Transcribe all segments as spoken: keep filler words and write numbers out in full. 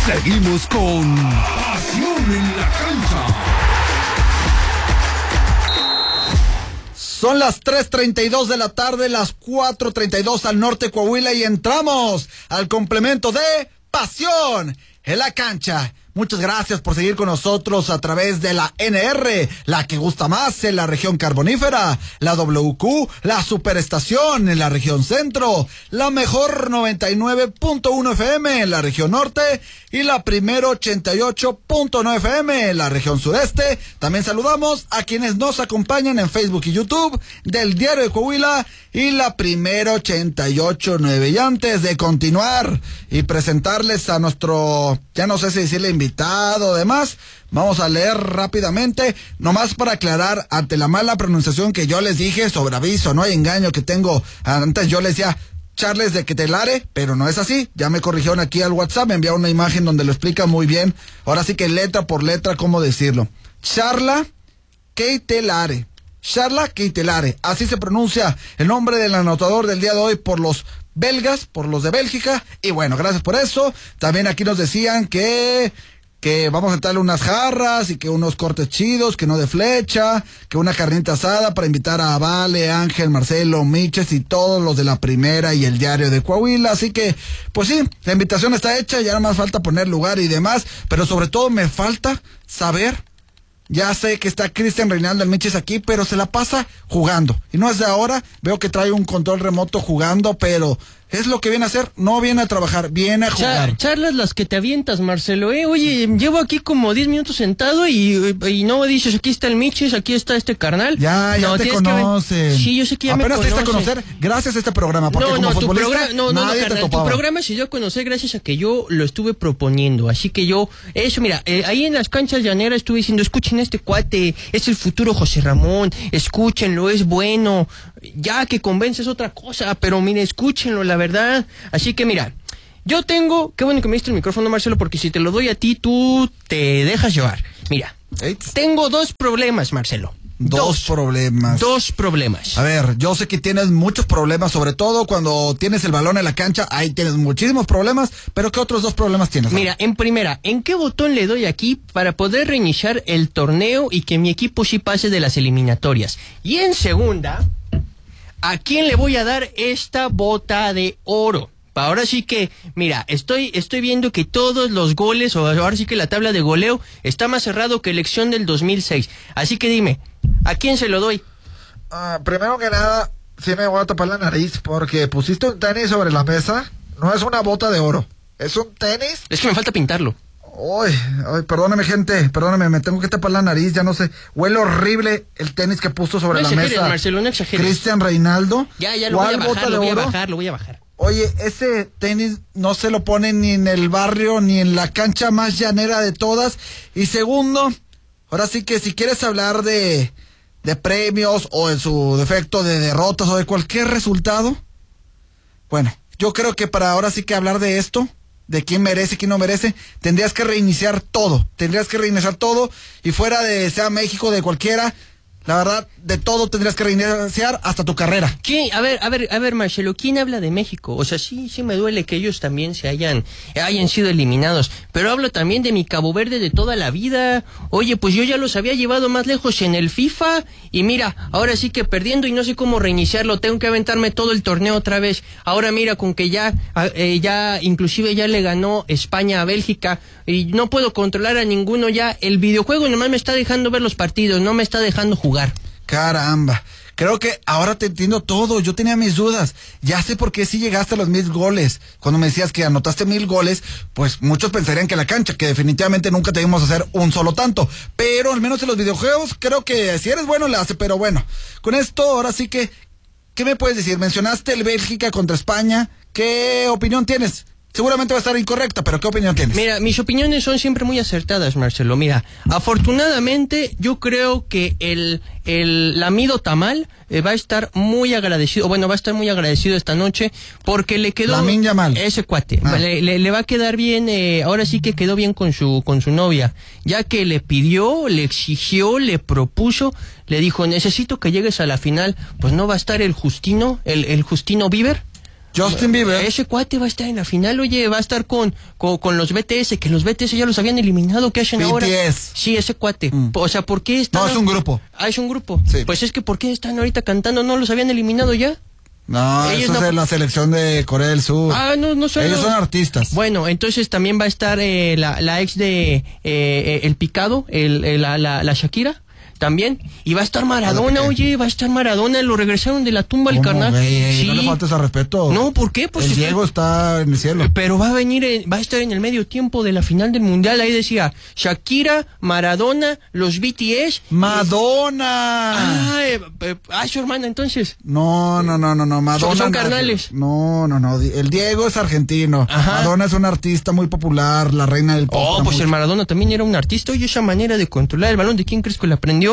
Seguimos con Pasión en la Cancha. Son las tres treinta y dos de la tarde, las cuatro treinta y dos al norte de Coahuila y entramos al complemento de Pasión en la Cancha. Muchas gracias por seguir con nosotros a través de la N R, la que gusta más en la región carbonífera, la W Q, la superestación en la región centro, la mejor noventa y nueve punto uno F M en la región norte y la primero ochenta y ocho punto nueve F M en la región sureste. También saludamos a quienes nos acompañan en Facebook y YouTube del Diario de Coahuila y la primero ochenta y ocho punto nueve. Y antes de continuar y presentarles a nuestro, ya no sé si decirle invitado o demás, vamos a leer rápidamente, nomás para aclarar ante la mala pronunciación que yo les dije, sobre aviso, no hay engaño que tengo. Antes yo les decía Charles de Quetelare, pero no es así, ya me corrigieron aquí al WhatsApp, me enviaron una imagen donde lo explica muy bien, ahora sí que letra por letra cómo decirlo. Charla Quetelare, Charla Quetelare, así se pronuncia el nombre del anotador del día de hoy por los belgas, por los de Bélgica, y bueno, gracias por eso. También aquí nos decían que que vamos a darle unas jarras y que unos cortes chidos, que no de flecha, que una carnita asada para invitar a Vale, Ángel, Marcelo, Miches y todos los de la primera y el Diario de Coahuila. Así que, pues sí, la invitación está hecha, ya nada más falta poner lugar y demás, pero sobre todo me falta saber. Ya sé que está Cristian Reinaldo el Michis aquí, pero se la pasa jugando. Y no es de ahora, veo que trae un control remoto jugando, pero es lo que viene a hacer, no viene a trabajar, viene a jugar. Char charlas las que te avientas, Marcelo, eh. Oye, llevo aquí como diez minutos sentado y, y no dices, aquí está el Michis, aquí está este carnal. Ya, ya no, te conocen. Sí, yo sé que ya apenas me te diste a conocer gracias a este programa, porque no, como no, futbolista, tu programa, no, no, nadie no, carnal, te topaba. Tu programa se dio a conocer gracias a que yo lo estuve proponiendo, así que yo, eso, mira, eh, ahí en las canchas llaneras estuve diciendo, escuchen a este cuate, es el futuro José Ramón, escúchenlo, es bueno, ya que convences otra cosa, pero mire, escúchenlo, la verdad. Así que mira, yo tengo, qué bueno que me diste el micrófono, Marcelo, porque si te lo doy a ti, tú te dejas llevar. Mira, Eits. tengo dos problemas, Marcelo. Dos, dos problemas. Dos problemas. A ver, yo sé que tienes muchos problemas, sobre todo cuando tienes el balón en la cancha, ahí tienes muchísimos problemas, pero ¿qué otros dos problemas tienes? Mira, en primera, ¿en qué botón le doy aquí para poder reiniciar el torneo y que mi equipo sí pase de las eliminatorias? Y en segunda, ¿a quién le voy a dar esta bota de oro? Ahora sí que, mira, estoy estoy viendo que todos los goles, o ahora sí que la tabla de goleo, está más cerrado que elección del dos mil seis. Así que dime, ¿a quién se lo doy? Uh, primero que nada, sí me voy a tapar la nariz porque pusiste un tenis sobre la mesa. No es una bota de oro, es un tenis. Es que me falta pintarlo. Ay, ay, perdóname, gente, perdóname, me tengo que tapar la nariz, ya no sé. Huele horrible el tenis que puso sobre no la mesa. Marcelo, no exageres. Cristian Reinaldo. Ya, ya lo voy a bajar, lo voy a bajar, lo voy a bajar. Oye, ese tenis no se lo pone ni en el barrio, ni en la cancha más llanera de todas. Y segundo, ahora sí que si quieres hablar de, de premios o en su defecto de derrotas o de cualquier resultado, bueno, yo creo que para ahora sí que hablar de esto, de quién merece, quién no merece, tendrías que reiniciar todo, tendrías que reiniciar todo y fuera de sea México, de cualquiera, la verdad, de todo tendrías que reiniciar hasta tu carrera. ¿Quién? A ver, a ver, a ver, Marcelo, ¿quién habla de México? O sea, sí, sí me duele que ellos también se hayan, hayan sido eliminados, pero hablo también de mi Cabo Verde de toda la vida. Oye, pues yo ya los había llevado más lejos en el FIFA y mira, ahora sí que perdiendo y no sé cómo reiniciarlo, tengo que aventarme todo el torneo otra vez. Ahora mira, con que ya, eh, ya, inclusive ya le ganó España a Bélgica y no puedo controlar a ninguno ya. El videojuego nomás me está dejando ver los partidos, no me está dejando jugar. Caramba, creo que ahora te entiendo todo, yo tenía mis dudas, ya sé por qué sí llegaste a los mil goles, cuando me decías que anotaste mil goles, pues muchos pensarían que la cancha, que definitivamente nunca te íbamos a hacer un solo tanto, pero al menos en los videojuegos creo que si eres bueno le hace, pero bueno, con esto ahora sí que, ¿qué me puedes decir? Mencionaste el Bélgica contra España, ¿qué opinión tienes? Seguramente va a estar incorrecta, pero ¿qué opinión tienes? Mira, mis opiniones son siempre muy acertadas, Marcelo. Mira, afortunadamente yo creo que el, el Lamido Tamal eh, va a estar muy agradecido, bueno, va a estar muy agradecido esta noche porque le quedó... Lamin Yamal. Ese cuate. Ah. Le, le, le va a quedar bien, eh, ahora sí que quedó bien con su, con su novia, ya que le pidió, le exigió, le propuso, le dijo, necesito que llegues a la final, pues no va a estar el Justino, el, el Justino Bieber. Justin Bieber. Ese cuate va a estar en la final, oye, va a estar con, con, con los B T S, que los B T S ya los habían eliminado, ¿qué hacen ahora? B T S. Sí, ese cuate. Mm. O sea, ¿por qué están...? No, es un grupo. Ah, es un grupo. Sí. Pues es que ¿por qué están ahorita cantando? ¿No los habían eliminado ya? No, ellos eso no... es de la selección de Corea del Sur. Ah, no, no son. Ellos son artistas. Bueno, entonces también va a estar eh, la, la ex de eh, El Picado, el, el, la, la, la Shakira. También, y va a estar Maradona, oye, va a estar Maradona, lo regresaron de la tumba al carnal. Sí. No le faltes al respeto. No, ¿por qué? Pues el Diego está en el cielo. Pero va a venir, en, va a estar en el medio tiempo de la final del mundial, ahí decía, Shakira, Maradona, los B T S. ¡Madonna! Ah, eh, eh, ah, su hermana, entonces. No, no, no, no, no, Madonna. Son, son carnales. No, no, no, el Diego es argentino. Ajá. Madonna es una artista muy popular, la reina del pop. Oh, pues mucho. El Maradona también era un artista, oye, esa manera de controlar el balón, ¿de quién crees que la aprendió?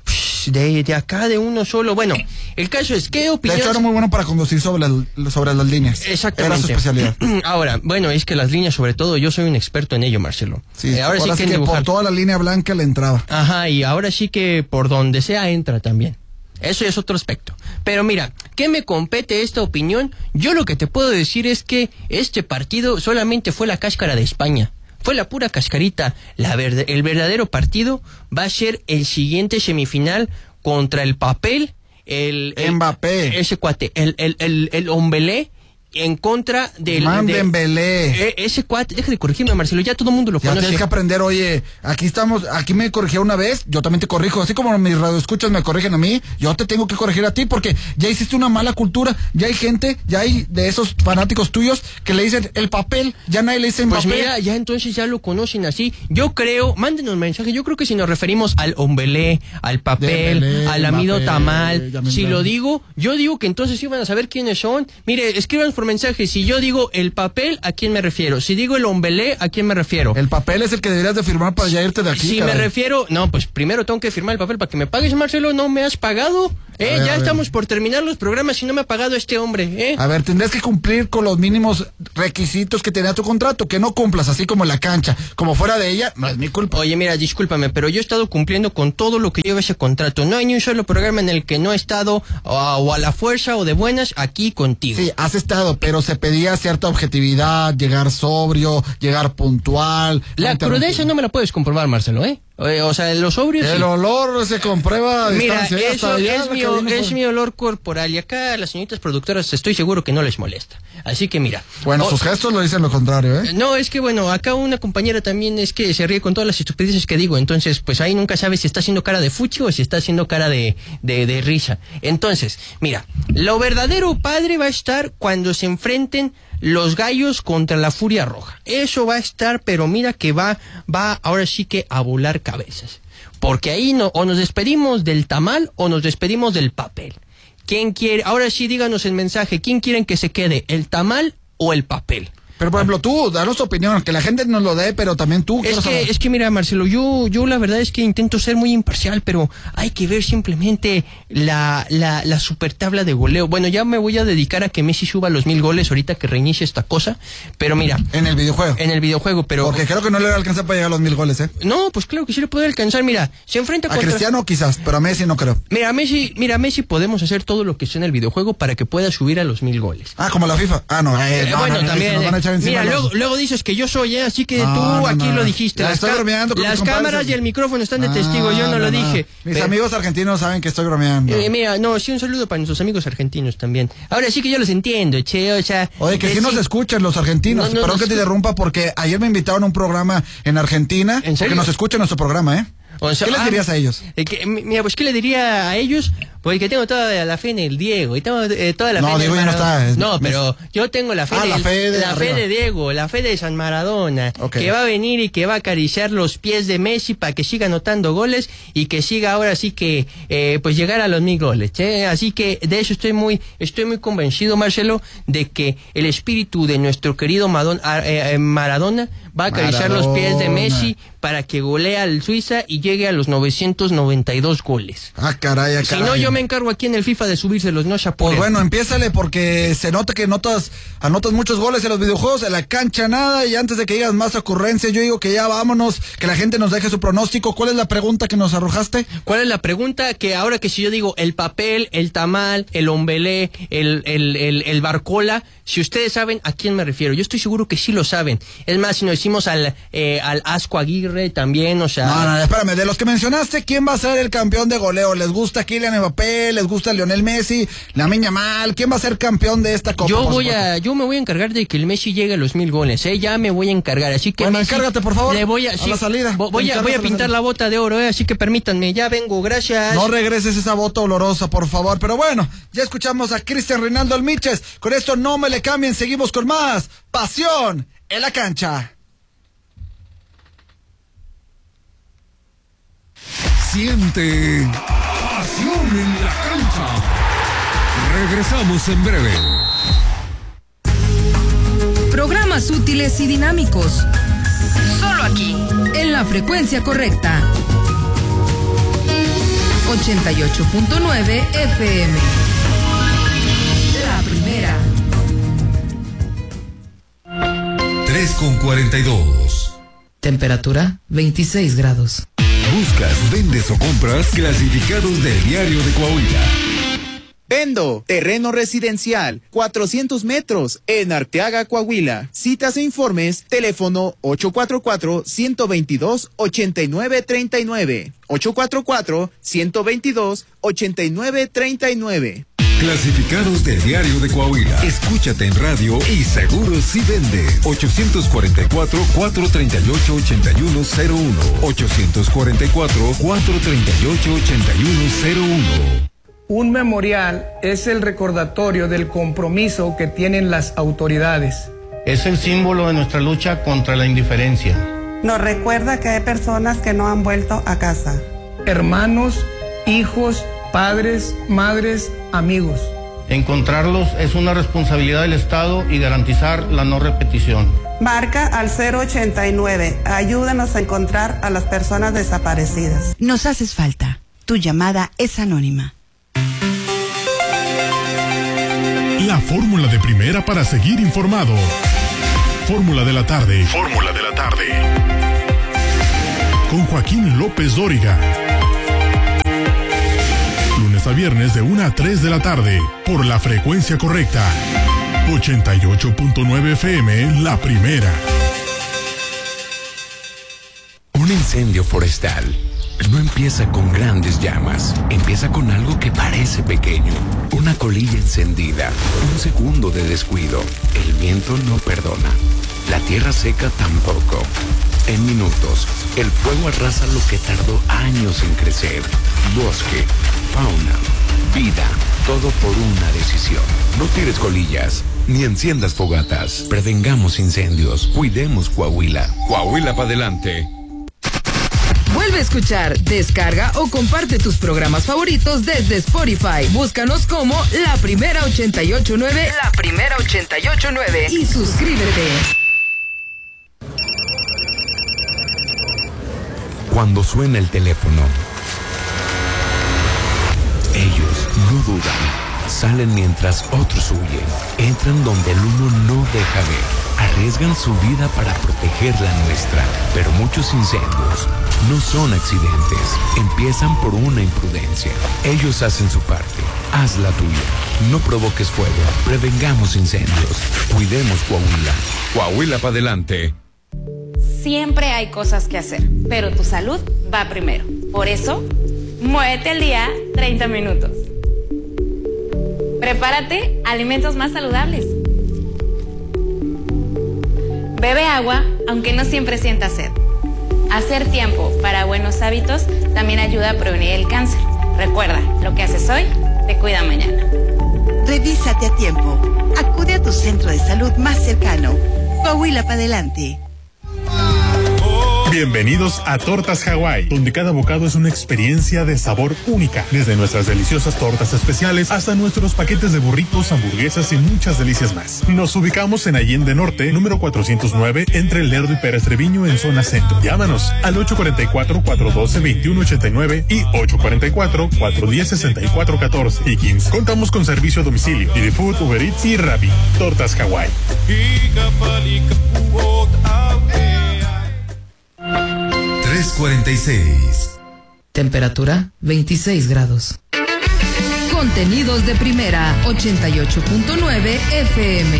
De, de acá, de uno solo. Bueno, el caso es, ¿qué opinión? De hecho, era muy bueno para conducir sobre, el, sobre las líneas. Exactamente. Era su especialidad. Ahora, bueno, es que las líneas, sobre todo, yo soy un experto en ello, Marcelo. Sí, eh, ahora sí que, que por toda la línea blanca le entraba. Ajá, y ahora sí que por donde sea entra también. Eso es otro aspecto. Pero mira, ¿qué me compete esta opinión? Yo lo que te puedo decir es que este partido solamente fue la cáscara de España. Fue la pura cascarita. La verde, el verdadero partido va a ser el siguiente semifinal contra el papel, el, el Mbappé, ese cuate, el el el, el Ombelé, en contra del... Mandembelé. De, ese cuate, deja de corregirme, Marcelo, ya todo el mundo lo ya conoce. Tienes que aprender, oye, aquí estamos, aquí me corrigí una vez, yo también te corrijo, así como mis radioescuchas me corrigen a mí, yo te tengo que corregir a ti, porque ya hiciste una mala cultura, ya hay gente, ya hay de esos fanáticos tuyos que le dicen el papel, ya nadie le dice Mbappé. Pues mira, ya entonces ya lo conocen así. Yo creo, mándenos mensaje, yo creo que si nos referimos al Ombelé, al papel, Dembélé, al amido Mbappé, Tamal, si lo digo, yo digo que entonces sí van a saber quiénes son. Mire, escríbanos por mensaje, si yo digo el papel, ¿a quién me refiero? Si digo el Ombelé, ¿a quién me refiero? El papel es el que deberías de firmar para ya irte de aquí. Si caray. me refiero, no, pues primero tengo que firmar el papel para que me pagues, Marcelo, ¿no me has pagado? Eh, ver, ya estamos por terminar los programas y no me ha pagado este hombre, ¿eh? A ver, tendrás que cumplir con los mínimos requisitos que tenía tu contrato, que no cumplas, así como en la cancha, como fuera de ella, no es mi culpa. Oye, mira, discúlpame, pero yo he estado cumpliendo con todo lo que lleva ese contrato. No hay ni un solo programa en el que no he estado o a, o a la fuerza o de buenas aquí contigo. Sí, has estado, pero se pedía cierta objetividad, llegar sobrio, llegar puntual. La crudeza no me la puedes comprobar, Marcelo, ¿eh? O sea, los sobrios... El sí. olor se comprueba a Mira, distancia. eso es, mi, es mi olor corporal y acá a las señoritas productoras estoy seguro que no les molesta. Así que mira... Bueno, o, sus gestos lo dicen lo contrario, ¿eh? No, es que bueno, acá una compañera también es que se ríe con todas las estupideces que digo. Entonces, pues ahí nunca sabes si está haciendo cara de fuchi o si está haciendo cara de, de, de risa. Entonces, mira, lo verdadero padre va a estar cuando se enfrenten los gallos contra la Furia Roja. Eso va a estar, pero mira que va, va ahora sí que a volar cabezas. Porque ahí no, o nos despedimos del tamal o nos despedimos del papel. ¿Quién quiere? Ahora sí díganos el mensaje. ¿Quién quieren que se quede? ¿El tamal o el papel? Pero por ejemplo, tú, danos tu opinión, que la gente nos lo dé, pero también tú. Es que, es que mira, Marcelo, yo, yo la verdad es que intento ser muy imparcial, pero hay que ver simplemente la, la, la super tabla de goleo. Bueno, ya me voy a dedicar a que Messi suba los mil goles ahorita que reinicie esta cosa, pero mira. En el videojuego. En el videojuego, pero. Porque creo que no le va a alcanzar para llegar a los mil goles, ¿eh? No, pues claro que sí le puede alcanzar, mira, se enfrenta a contra... Cristiano quizás, pero a Messi no creo. Mira, a Messi, mira, a Messi podemos hacer todo lo que sea en el videojuego para que pueda subir a los mil goles. Ah, como la FIFA. Ah, no, eh, eh no, bueno, no, no, también. Nos van a echar encima mira, los... luego, luego dices que yo soy, ¿eh? Así que no, tú no, aquí no. lo dijiste. Ya Las, estoy ca bromeando con las mis cámaras compadres. y el micrófono están de Ah, testigo, yo no, no lo no. dije. Mis pero... amigos argentinos saben que estoy bromeando. Eh, mira, no, sí, un saludo para nuestros amigos argentinos también. Ahora sí que yo los entiendo, che, o sea... Oye, que eh, sí nos escuchan los argentinos. No, no, Perdón no, que te sí. interrumpa porque ayer me invitaron a un programa en Argentina. ¿En serio? Porque nos escucha nuestro programa, ¿eh? O sea, ¿Qué les ah, dirías a ellos? Eh, que, mira, pues, ¿qué le diría a ellos? Porque tengo toda la fe en el Diego y tengo eh, toda la No, fe en Diego el ya no Maradona. está, es- No, es- pero yo tengo la fe, Ah, del- la fe de la fe arriba. de Diego, la fe de San Maradona, Ok. que va a venir y que va a acariciar los pies de Messi para que siga anotando goles y que siga ahora sí que eh, pues llegar a los mil goles. ¿eh? Así que de eso estoy muy estoy muy convencido, Marcelo, de que el espíritu de nuestro querido Madon- ah, eh, eh, Maradona va a acariciar los pies de Maradona. Messi para que golea al Suiza y llegue a los novecientos noventa y dos goles. Ah, caray, ah, Si caray. no, yo yo me encargo aquí en el FIFA de subírselos, no Chapo. Pues bueno, empiézale porque se nota que notas, anotas muchos goles en los videojuegos, en la cancha nada, y antes de que digas más ocurrencias, yo digo que ya vámonos, que la gente nos deje su pronóstico. ¿Cuál es la pregunta que nos arrojaste? ¿Cuál es la pregunta? Que ahora que si yo digo el papel, el tamal, el ombelé, el, el, el, el barcola, si ustedes saben a quién me refiero, yo estoy seguro que sí lo saben. Es más, si nos decimos al, eh, al Asco Aguirre también, o sea... No, no, espérame, de los que mencionaste, ¿quién va a ser el campeón de goleo? ¿Les gusta Kylian Mbappé? ¿Les gusta Lionel Messi? ¿Lamine Yamal? ¿Quién va a ser campeón de esta copa? Yo voy a, yo me voy a encargar de que el Messi llegue a los mil goles, eh, ya me voy a encargar, así que... Bueno, Messi, encárgate, por favor, le voy a, a sí, la salida. Voy a, voy a pintar la, la bota de oro, eh, así que permítanme, ya vengo, gracias. No regreses esa bota olorosa, por favor. Pero bueno, ya escuchamos a Cristian Reinaldo Almiches. Con esto no me le cambien, seguimos con más Pasión en la Cancha. Siente pasión en la cancha. Regresamos en breve. Programas útiles y dinámicos. Solo aquí, en la frecuencia correcta. ochenta y ocho punto nueve F M. La primera. tres con cuarenta y dos. Temperatura veintiséis grados. Buscas, vendes o compras clasificados del Diario de Coahuila. Vendo terreno residencial, cuatrocientos metros, en Arteaga, Coahuila. Citas e informes, teléfono ocho cuatro cuatro, uno dos dos, ocho nueve tres nueve. ocho cuatro cuatro, uno dos dos, ocho nueve tres nueve. Clasificados del Diario de Coahuila. Escúchate en radio y seguro si vende. ochocientos cuarenta y cuatro, cuatrocientos treinta y ocho, ochenta y uno cero uno. ochocientos cuarenta y cuatro, cuatrocientos treinta y ocho, ochenta y uno cero uno. Un memorial es el recordatorio del compromiso que tienen las autoridades. Es el símbolo de nuestra lucha contra la indiferencia. Nos recuerda que hay personas que no han vuelto a casa. Hermanos, hijos, padres, madres, amigos. Encontrarlos es una responsabilidad del Estado y garantizar la no repetición. Marca al cero ochenta y nueve. Ayúdanos a encontrar a las personas desaparecidas. Nos haces falta. Tu llamada es anónima. La fórmula de primera para seguir informado. Fórmula de la tarde. Fórmula de la tarde. Con Joaquín López Dóriga. Lunes a viernes de una a tres de la tarde. Por la frecuencia correcta. ochenta y ocho punto nueve F M, la primera. Un incendio forestal no empieza con grandes llamas, empieza con algo que parece pequeño, una colilla encendida, un segundo de descuido. El viento no perdona, la tierra seca tampoco. En minutos, el fuego arrasa lo que tardó años en crecer. Bosque, fauna, vida, todo por una decisión. No tires colillas, ni enciendas fogatas. Prevengamos incendios, cuidemos Coahuila. Coahuila para adelante. Vuelve a escuchar, descarga o comparte tus programas favoritos desde Spotify. Búscanos como La Primera ochenta y ocho nueve, La Primera ochenta y ocho nueve y suscríbete. Cuando suena el teléfono, ellos no dudan, salen mientras otros huyen, entran donde el uno no deja ver, arriesgan su vida para proteger la nuestra, pero muchos incendios no son accidentes, empiezan por una imprudencia. Ellos hacen su parte, haz la tuya. No provoques fuego, prevengamos incendios, cuidemos Coahuila. Coahuila para adelante. Siempre hay cosas que hacer, pero tu salud va primero. Por eso, muévete al día treinta minutos. Prepárate alimentos más saludables. Bebe agua, aunque no siempre sientas sed. Hacer tiempo para buenos hábitos también ayuda a prevenir el cáncer. Recuerda, lo que haces hoy te cuida mañana. Revísate a tiempo. Acude a tu centro de salud más cercano. Coahuila para adelante. Bienvenidos a Tortas Hawái, donde cada bocado es una experiencia de sabor única. Desde nuestras deliciosas tortas especiales hasta nuestros paquetes de burritos, hamburguesas y muchas delicias más. Nos ubicamos en Allende Norte, número cuatrocientos nueve, entre Lerdo y Pérez Treviño, en zona centro. Llámanos al ocho cuatro cuatro, cuatro uno dos, dos uno ocho nueve y ocho cuatro cuatro, cuatro uno cero, seis cuatro uno cuatro y quince. Contamos con servicio a domicilio, Didi Food, Uber Eats y Rappi. Tortas Hawái. tres cuarenta y seis. Temperatura veintiséis grados. Contenidos de primera, ochenta y ocho punto nueve F M.